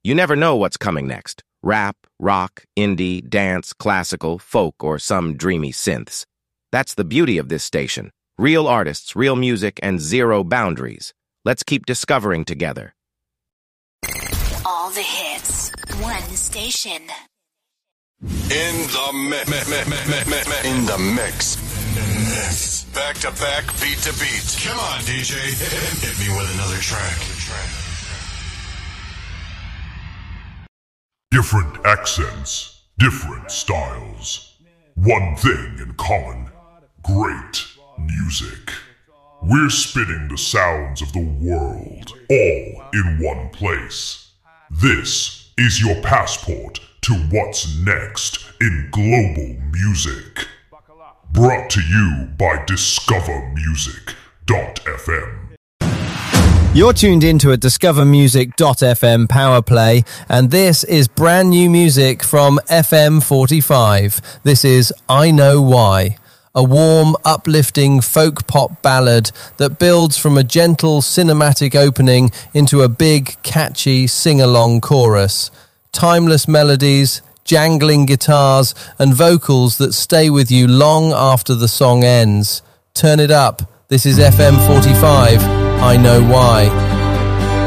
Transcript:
You never know what's coming next. Rap, rock, indie, dance, classical, folk, or some dreamy synths. That's the beauty of this station. Real artists, real music, and zero boundaries. Let's keep discovering together. All the hits. One station. In the mix. Back to back, beat to beat. Come on, DJ. Hit me with another track. Different accents, different styles. One thing in common. Great music. We're spinning the sounds of the world all in one place. This is your passport to what's next in global music. Brought to you by DiscoverMusic.fm. You're tuned into a DiscoverMusic.fm power play, and this is brand new music from FM45. This is I Know Why, a warm, uplifting folk pop ballad that builds from a gentle cinematic opening into a big, catchy sing-along chorus. Timeless melodies, jangling guitars, and vocals that stay with you long after the song ends. Turn it up. This is FM45. I Know Why.